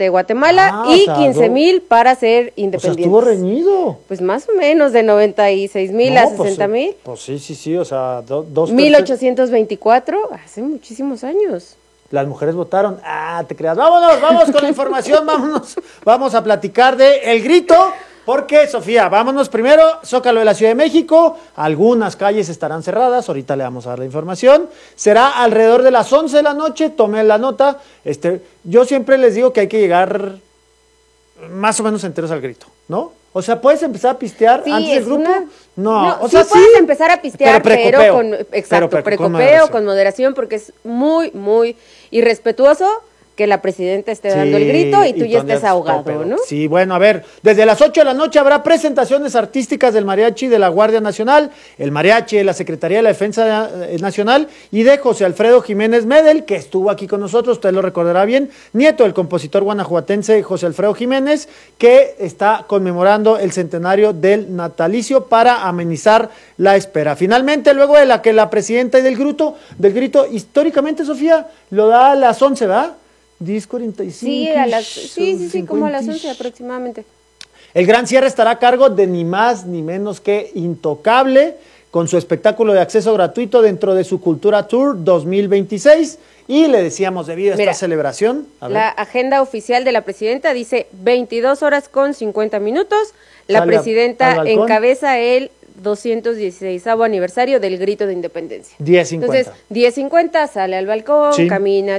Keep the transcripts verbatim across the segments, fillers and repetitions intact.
parte de Guatemala ah, y o sea, quince mil para ser independientes. O sea, estuvo reñido. Pues más o menos, de noventa y seis mil no, a sesenta mil. Pues, pues sí, sí, sí, o sea, do, dos... mil ochocientos veinticuatro, hace muchísimos años. Las mujeres votaron. Ah, te creas. Vámonos, vamos con la información, vámonos. Vamos a platicar de El Grito. Porque, Sofía, vámonos primero, Zócalo de la Ciudad de México, algunas calles estarán cerradas, ahorita le vamos a dar la información, será alrededor de las once de la noche, tomen la nota, este, yo siempre les digo que hay que llegar más o menos enteros al grito, ¿no? O sea, ¿puedes empezar a pistear sí, antes del grupo? Una... No, no, o sí sea, puedes sí, empezar a pistear, pero, pero con, exacto, pero precopeo, con moderación. con moderación, porque es muy, muy irrespetuoso que la presidenta esté sí, dando el grito y tú y ya estés ahogado, todo, ¿no? Sí, bueno, a ver, desde las ocho de la noche habrá presentaciones artísticas del Mariachi de la Guardia Nacional, el Mariachi de la Secretaría de la Defensa Nacional y de José Alfredo Jiménez Medel, que estuvo aquí con nosotros, usted lo recordará bien, nieto del compositor guanajuatense José Alfredo Jiménez, que está conmemorando el centenario del natalicio para amenizar la espera. Finalmente, luego de la que la presidenta y del grito, del grito, históricamente, Sofía, lo da a las once, ¿verdad? diez cuarenta y cinco. Sí, a las, sí, sí, sí, como a las once aproximadamente. El gran cierre estará a cargo de ni más ni menos que Intocable, con su espectáculo de acceso gratuito dentro de su Cultura Tour dos mil veintiséis. Y le decíamos, debido a Mira, esta celebración... A la ver. agenda oficial de la presidenta dice veintidós horas con cincuenta minutos. La Sale presidenta a, encabeza el doscientos dieciséisavo aniversario del Grito de Independencia. diez cincuenta. Entonces, diez cincuenta, sale al balcón, sí. camina...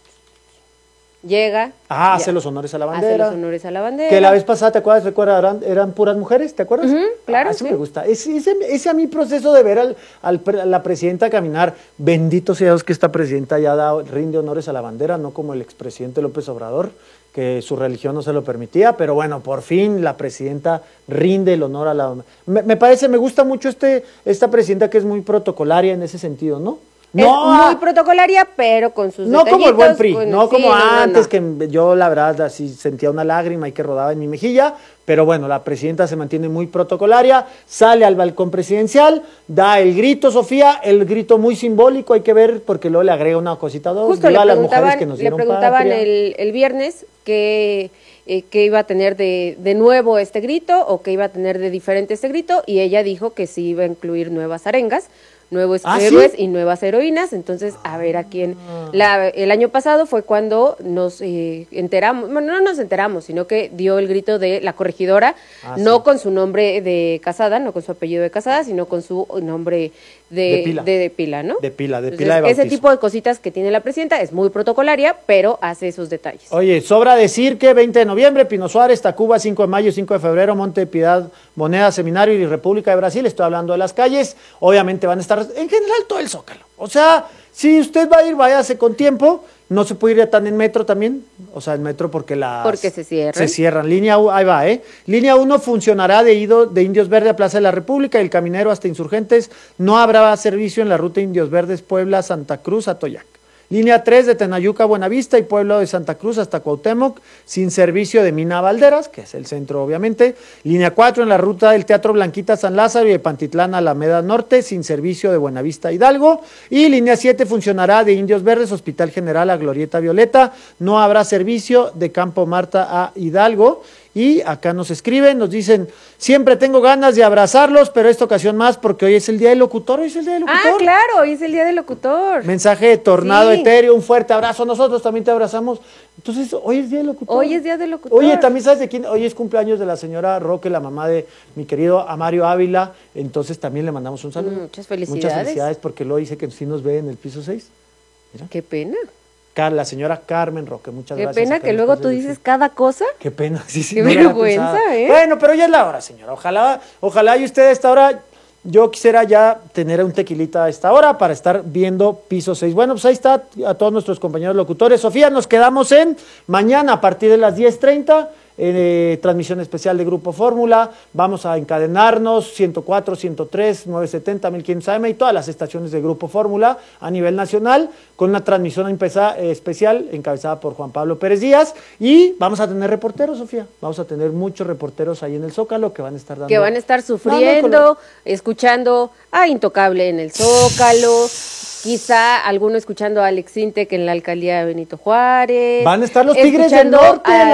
Llega. Ah, hace los honores a la bandera. Hace los honores a la bandera. Que la vez pasada, ¿te acuerdas? Recuerda, eran, eran puras mujeres, ¿te acuerdas? Uh-huh, claro. Ah, eso sí. me gusta. Ese, ese, ese a mi proceso de ver al, al, a la presidenta caminar, bendito sea Dios que esta presidenta ya da, rinde honores a la bandera, no como el expresidente López Obrador, que su religión no se lo permitía, pero bueno, por fin la presidenta rinde el honor a la... Me, me parece, me gusta mucho este, esta presidenta que es muy protocolaria en ese sentido, ¿no? No, es muy protocolaria, pero con sus No como el buen P R I, bueno, no como sí, no, antes, no, no. que yo la verdad así sentía una lágrima y que rodaba en mi mejilla, pero bueno, la presidenta se mantiene muy protocolaria, sale al balcón presidencial, da el grito, Sofía, el grito muy simbólico, hay que ver, porque luego le agrega una cosita dos, Justo le preguntaban, que nos le preguntaban el, el viernes que... Eh, que iba a tener de, de nuevo este grito o que iba a tener de diferente este grito, y ella dijo que sí iba a incluir nuevas arengas, nuevos ¿Ah, héroes ¿sí? y nuevas heroínas. Entonces, a ver a quién. La, el año pasado fue cuando nos eh, enteramos, bueno, no nos enteramos, sino que dio el grito de la corregidora, ah, no sí. con su nombre de casada, no con su apellido de casada, sino con su nombre de, de, pila. de, de pila, ¿no? De pila, de Entonces, pila de bautismo. Ese tipo de cositas que tiene la presidenta es muy protocolaria, pero hace esos detalles. Oye, sobra decir que veinte de noviembre, Pino Suárez, Tacuba, cinco de mayo, cinco de febrero, Monte de Piedad, Moneda, Seminario y República de Brasil, estoy hablando de las calles, obviamente van a estar, en general, todo el Zócalo. O sea, si usted va a ir, váyase con tiempo, no se puede ir tan en metro también, o sea, en metro porque las... Porque se cierran. Se cierran. Línea uno, ahí va, ¿eh? Línea uno funcionará de, ido, de Indios Verdes a Plaza de la República y el Caminero hasta Insurgentes. No habrá servicio en la ruta Indios Verdes, Puebla, Santa Cruz, Atoyac. Línea tres de Tenayuca a Buenavista y Pueblo de Santa Cruz hasta Cuauhtémoc, sin servicio de Mina Valderas, que es el centro obviamente. Línea cuatro en la ruta del Teatro Blanquita San Lázaro y de Pantitlán a Alameda Norte, sin servicio de Buenavista a Hidalgo. Y línea siete funcionará de Indios Verdes, Hospital General a Glorieta Violeta. No habrá servicio de Campo Marta a Hidalgo. Y acá nos escriben, nos dicen, siempre tengo ganas de abrazarlos, pero esta ocasión más porque hoy es el Día del Locutor, hoy es el Día del Locutor. Ah, claro, hoy es el Día del Locutor. Mensaje de Tornado sí. Etéreo, un fuerte abrazo, nosotros también te abrazamos. Entonces, hoy es Día del Locutor. Hoy es Día del Locutor. Oye, también sabes de quién, hoy es cumpleaños de la señora Roque, la mamá de mi querido Amario Ávila, entonces también le mandamos un saludo. Muchas felicidades. Muchas felicidades porque luego dice que sí nos ve en el piso seis. Mira. Qué pena. La señora Carmen Roque, muchas Qué gracias. Qué pena que luego tú dices cada cosa. Qué pena, sí, sí. Qué no vergüenza, ¿eh? Bueno, pero ya es la hora, señora. Ojalá, ojalá y usted a esta hora, yo quisiera ya tener un tequilita a esta hora para estar viendo piso seis. Bueno, pues ahí está a todos nuestros compañeros locutores. Sofía, nos quedamos en mañana a partir de las diez treinta. Eh, transmisión especial de Grupo Fórmula, vamos a encadenarnos ciento cuatro, ciento tres, novecientos setenta, mil quinientos A M y todas las estaciones de Grupo Fórmula a nivel nacional con una transmisión empeza, eh, especial encabezada por Juan Pablo Pérez Díaz y vamos a tener reporteros, Sofía, vamos a tener muchos reporteros ahí en el Zócalo que van a estar dando... Que van a estar sufriendo, escuchando a Intocable en el Zócalo, quizá alguno escuchando a Alex Intec en la alcaldía de Benito Juárez. Van a estar los Tigres del Norte. A